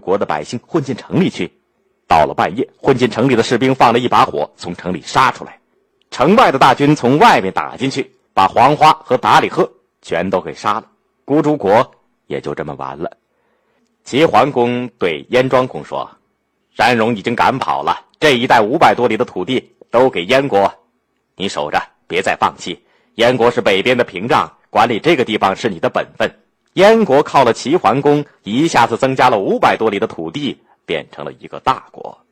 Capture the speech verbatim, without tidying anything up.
国的百姓混进城里去。到了半夜，混进城里的士兵放了一把火，从城里杀出来。城外的大军从外面打进去，把黄花和达里赫全都给杀了。孤竹国也就这么完了。齐桓公对燕庄公说，山戎已经赶跑了，这一带五百多里的土地都给燕国，你守着，别再放弃。燕国是北边的屏障，管理这个地方是你的本分。燕国靠了齐桓公，一下子增加了五百多里的土地，变成了一个大国。